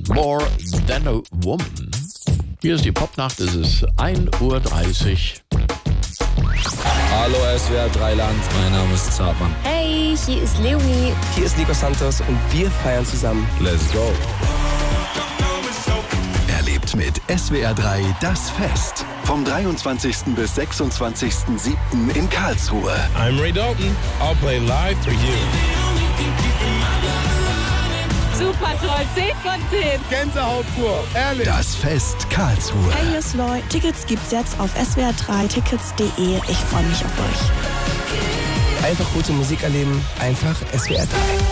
More Than a Woman. Hier ist die Popnacht, es ist 1:30 Uhr. Hallo SWR 3 Land, mein Name ist Zartmann. Hey, hier ist Leonie. Hier ist Nico Santos und wir feiern zusammen. Let's go. Erlebt mit SWR 3 das Fest. Vom 23. bis 26.07. in Karlsruhe. I'm Ray Dalton. I'll play live for you. Super toll, 10 von 10. Gänsehaut pur, ehrlich. Das Fest Karlsruhe. Hey, hier ist Loy. Tickets gibt's jetzt auf swr3tickets.de. Ich freue mich auf euch. Einfach gute Musik erleben, einfach SWR 3.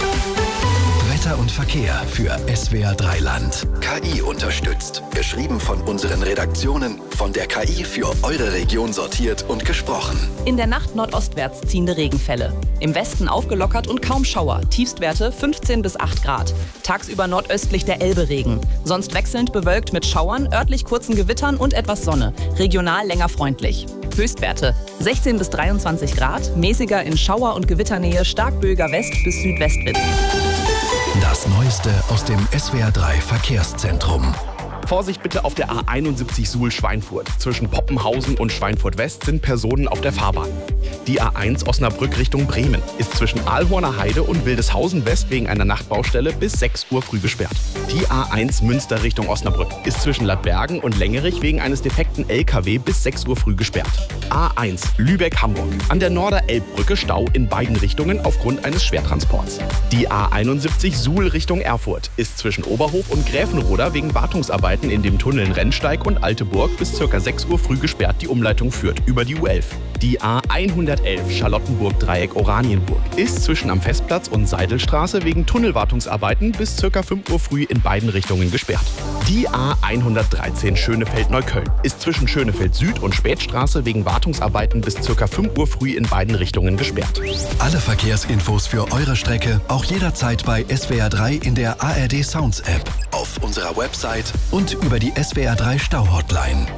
Wetter und Verkehr für SWR 3 Land. KI unterstützt. Geschrieben von unseren Redaktionen, von der KI für eure Region sortiert und gesprochen. In der Nacht nordostwärts ziehende Regenfälle. Im Westen aufgelockert und kaum Schauer. Tiefstwerte 15 bis 8 Grad. Tagsüber nordöstlich der Elbe-Regen. Sonst wechselnd bewölkt mit Schauern, örtlich kurzen Gewittern und etwas Sonne. Regional länger freundlich. Höchstwerte 16 bis 23 Grad. Mäßiger in Schauer- und Gewitternähe, stark böiger West- bis Südwestwind. Das Neueste aus dem SWR 3 Verkehrszentrum. Vorsicht bitte auf der A71 Suhl-Schweinfurt. Zwischen Poppenhausen und Schweinfurt-West sind Personen auf der Fahrbahn. Die A1 Osnabrück Richtung Bremen ist zwischen Ahlhorner Heide und Wildeshausen West wegen einer Nachtbaustelle bis 6 Uhr früh gesperrt. Die A1 Münster Richtung Osnabrück ist zwischen Ladbergen und Längerich wegen eines defekten LKW bis 6 Uhr früh gesperrt. A1 Lübeck-Hamburg. An der Norder-Elbbrücke Stau in beiden Richtungen aufgrund eines Schwertransports. Die A71 Suhl Richtung Erfurt ist zwischen Oberhof und Gräfenroda wegen Wartungsarbeiten in dem Tunneln Rennsteig und Alteburg bis ca. 6 Uhr früh gesperrt. Die Umleitung führt über die U11. Die A111 Charlottenburg-Dreieck Oranienburg ist zwischen am Festplatz und Seidelstraße wegen Tunnelwartungsarbeiten bis ca. 5 Uhr früh in beiden Richtungen gesperrt. Die A113 Schönefeld-Neukölln ist zwischen Schönefeld Süd und Spätstraße wegen Wartungsarbeiten bis ca. 5 Uhr früh in beiden Richtungen gesperrt. Alle Verkehrsinfos für eure Strecke auch jederzeit bei SWR 3 in der ARD Sounds App, auf unserer Website und über die SWR 3 Stau-Hotline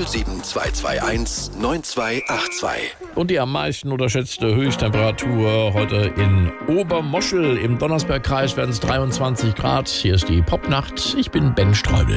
07221 9282. Und die am meisten unterschätzte Höchsttemperatur heute in Obermoschel im Donnersbergkreis werden es 23 Grad. Hier ist die Popnacht. Ich bin Ben Streubel.